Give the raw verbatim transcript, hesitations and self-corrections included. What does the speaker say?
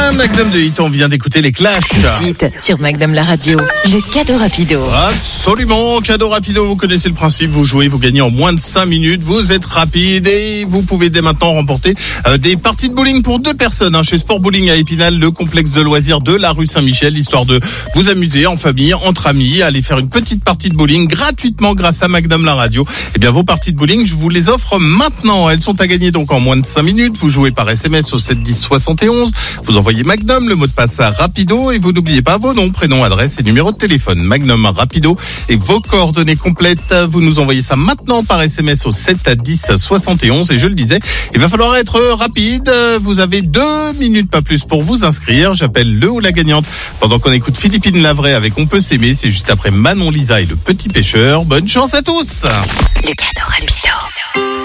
Magnum de Hit, on vient d'écouter les Clash. Hit sur Magnum la radio, le cadeau rapido. Absolument, cadeau rapido, vous connaissez le principe, vous jouez, vous gagnez en moins de cinq minutes, vous êtes rapide et vous pouvez dès maintenant remporter euh, des parties de bowling pour deux personnes hein, chez Sport Bowling à Épinal, le complexe de loisirs de la rue Saint-Michel, histoire de vous amuser en famille, entre amis, aller faire une petite partie de bowling gratuitement grâce à Magnum la radio. Eh bien, vos parties de bowling, je vous les offre maintenant. Elles sont à gagner donc en moins de cinq minutes. Vous jouez par S M S au sept dix soixante et onze. Vous envoyez Magnum, le mot de passe à Rapido et vous n'oubliez pas vos noms, prénoms, adresse et numéro de téléphone. Magnum Rapido et vos coordonnées complètes. Vous nous envoyez ça maintenant par S M S au sept dix soixante et onze. Et je le disais, il va falloir être rapide. Vous avez deux minutes, pas plus, pour vous inscrire. J'appelle le ou la gagnante pendant qu'on écoute Philippine Lavray avec On peut s'aimer. C'est juste après Manon Lisa et le petit pêcheur. Bonne chance à tous. Le cadeau rapido.